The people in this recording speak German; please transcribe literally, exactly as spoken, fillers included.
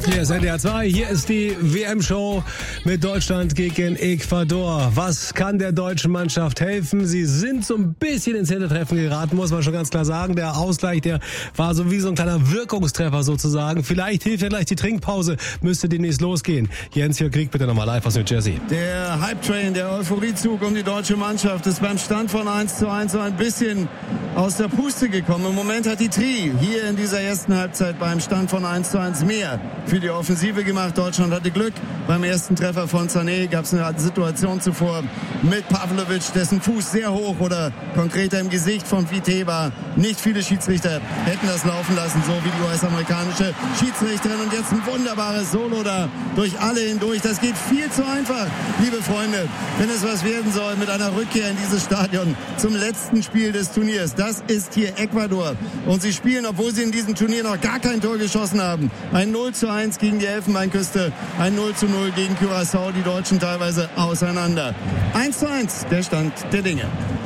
Hier ist N D R zwei, hier ist die W M-Show mit Deutschland gegen Ecuador. Was kann der deutschen Mannschaft helfen? Sie sind so ein bisschen ins Hintertreffen geraten, muss man schon ganz klar sagen. Der Ausgleich, der war so wie so ein kleiner Wirkungstreffer sozusagen. Vielleicht hilft ja gleich die Trinkpause, müsste demnächst losgehen. Jens-Jörg Krieg, bitte nochmal live aus New Jersey. Der Hype-Train, der Euphoriezug um die deutsche Mannschaft ist beim Stand von eins zu eins so ein bisschen aus der Puste gekommen. Im Moment hat die Tri hier in dieser ersten Halbzeit beim Stand von eins zu eins mehr für die Offensive gemacht. Deutschland hatte Glück. Beim ersten Treffer von Sané gab es eine Situation zuvor mit Pavlovic, dessen Fuß sehr hoch oder konkreter im Gesicht von Vite war. Nicht viele Schiedsrichter hätten das laufen lassen, so wie die U S-amerikanische Schiedsrichterin. Und jetzt ein wunderbares Solo da durch alle hindurch. Das geht viel zu einfach, liebe Freunde, wenn es was werden soll mit einer Rückkehr in dieses Stadion zum letzten Spiel des Turniers. Das ist hier Ecuador. Und sie spielen, obwohl sie in diesem Turnier noch gar kein Tor geschossen haben, ein null zu eins gegen die Elfenbeinküste, ein null zu null gegen Curaçao, die Deutschen teilweise auseinander. eins zu eins, der Stand der Dinge.